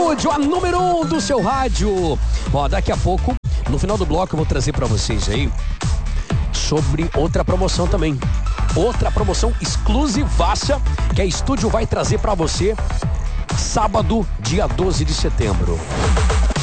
Estúdio, a número 1 do seu rádio. Ó, daqui a pouco, no final do bloco, eu vou trazer pra vocês aí sobre outra promoção também. Outra promoção exclusivaça que a Estúdio vai trazer pra você sábado, dia 12 de setembro.